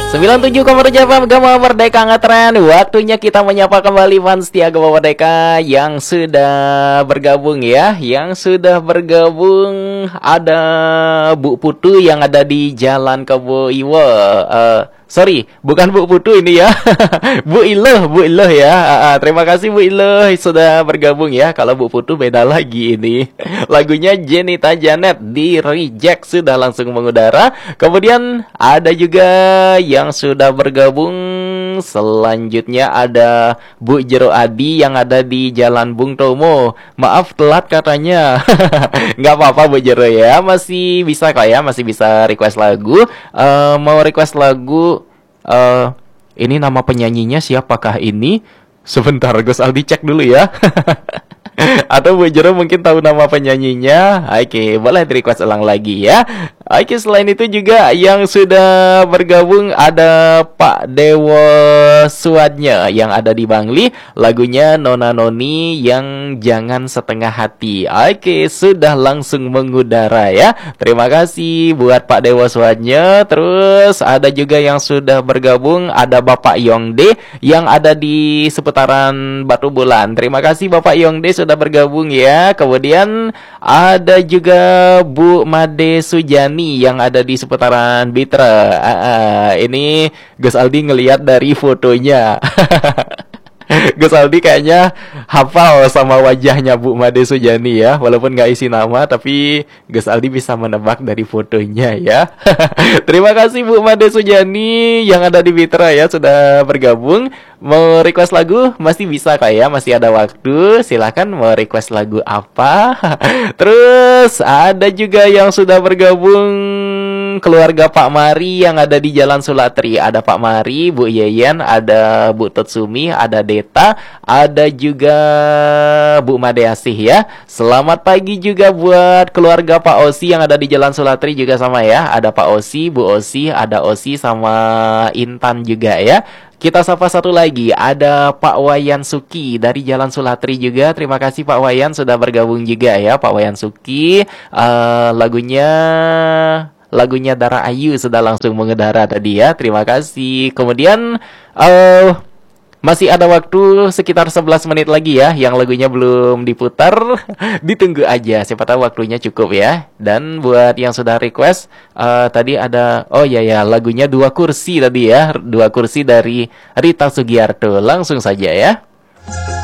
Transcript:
97,7 FM Gema Merdeka Ngetren. Waktunya kita menyapa kembali fans setia Gema Merdeka yang sudah bergabung ya. Yang sudah bergabung ada Bu Putu yang ada di Jalan Kebo Iwo. Sorry, bukan Bu Putu ini ya. Bu Iloh ya. Terima kasih Bu Iloh sudah bergabung ya. Kalau Bu Putu beda lagi ini. Lagunya Jenita Janet di Reject sudah langsung mengudara. Kemudian ada juga yang sudah bergabung. Selanjutnya ada Bu Jero Adi yang ada di Jalan Bung Tomo. Maaf telat katanya. Nggak apa-apa Bu Jero ya. Masih bisa kok ya. Masih bisa request lagu. Mau request lagu. Ini nama penyanyinya siapakah ini? Sebentar, Gus Aldi cek dulu ya. Atau Bu Jero mungkin tahu nama penyanyinya. Oke, boleh di request ulang lagi ya. Oke, selain itu juga yang sudah bergabung ada Pak Dewo Suadnya yang ada di Bangli. Lagunya Nona Noni yang Jangan Setengah Hati. Oke, sudah langsung mengudara ya. Terima kasih buat Pak Dewo Suadnya. Terus ada juga yang sudah bergabung. Ada Bapak Yongde yang ada di seputaran Batu Bulan. Terima kasih Bapak Yongde sudah bergabung ya. Kemudian ada juga Bu Made Sujani yang ada di seputaran Bitra. Ini Gus Aldi ngelihat dari fotonya. Gus Aldi kayaknya hafal sama wajahnya Bu Made Sujani ya. Walaupun nggak isi nama, tapi Gus Aldi bisa menebak dari fotonya ya. Terima kasih Bu Made Sujani yang ada di Bitra ya sudah bergabung. Mau request lagu masih bisa kak ya, masih ada waktu. Silahkan mau request lagu apa. Terus ada juga yang sudah bergabung keluarga Pak Mari yang ada di Jalan Sulatri. Ada Pak Mari, Bu Yeyen, ada Bu Totsumi, ada Deta, ada juga Bu Madeasih ya. Selamat pagi juga buat keluarga Pak Osi yang ada di Jalan Sulatri juga sama ya. Ada Pak Osi, Bu Osi, ada Osi sama Intan juga ya. Kita sapa satu lagi, ada Pak Wayan Suki dari Jalan Sulatri juga. Terima kasih Pak Wayan sudah bergabung juga ya, Pak Wayan Suki. Lagunya Dara Ayu sudah langsung mengudara tadi ya. Terima kasih. Kemudian masih ada waktu sekitar 11 menit lagi ya. Yang lagunya belum diputar. Ditunggu aja, siapa tahu waktunya cukup ya. Dan buat yang sudah request tadi ada, oh ya lagunya Dua Kursi tadi ya. Dua Kursi dari Rita Sugiarto. Langsung saja ya.